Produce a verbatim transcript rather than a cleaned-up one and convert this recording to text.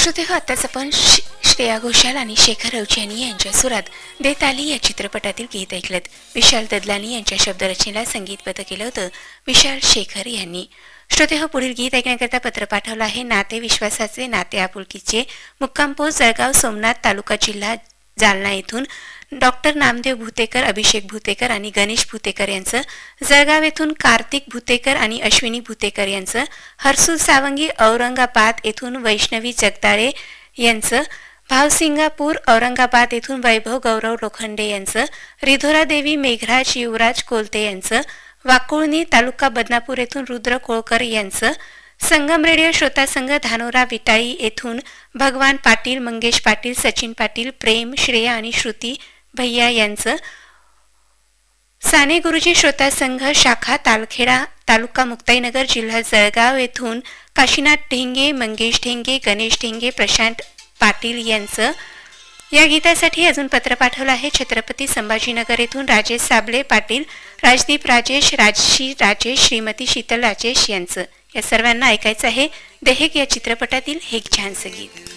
श्रोतेहो, आताच आपण श्रेया घोषाल आणि शेखर रवचियानी यांच्या सुरात देताली या चित्रपटातील गीत ऐकलत। विशाल ददलानी यांच्या शब्दरचनेला संगीतबद्ध केलं होतं विशाल शेखर यांनी। श्रोतेहो, पुढील गीत ऐकण्याकरता पत्र पाठवलं आहे नाते विश्वासाचे, नाते आपुलकीचे, मुक्काम पोस्ट जळगाव, सोमनाथ तालुका, जिल्हा जालना येथून डॉक्टर नामदेव भूतेकर, अभिषेक भूतेकर आणि गणेश भूतेकर यांचं, जळगाव येथून कार्तिक भूतेकर आणि अश्विनी भूतेकर यांचं, हर्सुल सावंगी औरंगाबाद येथून वैष्णवी जगदाळे यांचं, भावसिंगापूर औरंगाबाद येथून वैभव गौरव लोखंडे यांचं, रिधोरा देवी मेघराज युवराज कोलते यांचं, वाकुळणी तालुका बदनापूर येथून रुद्र कोळकर यांचं, संगम रेडिओ श्रोता संघ धानोरा विटाळी येथून भगवान पाटील, मंगेश पाटील, सचिन पाटील, प्रेम, श्रेया आणि श्रुती भैया यांचं, साने गुरुजी श्रोता संघ शाखा तालखेडा तालुका मुक्ताईनगर जिल्हा जळगाव येथून काशीनाथ ढेंगे, मंगेश ढेंगे, गणेश ढेंगे, प्रशांत पाटील यांचं। या गीतासाठी अजून पत्र पाठवलं आहे छत्रपती संभाजीनगर येथून राजेश साबळे पाटील, राजदीप राजेश, राजशी राजेश, श्रीमती शीतल राजेश यांचं। या सर्वांना ऐकायचं आहे देहेक या चित्रपटातील हे छानसं गीत।